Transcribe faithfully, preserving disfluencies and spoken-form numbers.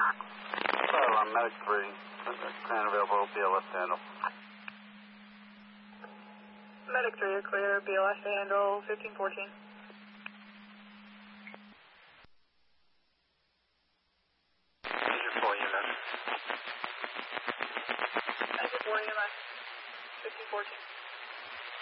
Well, I'm Medic three. Plan available, B L S handle. Medic three, you're clear. B L S handle fifteen fourteen. Engine four E M S. Engine four E M S fifteen fourteen.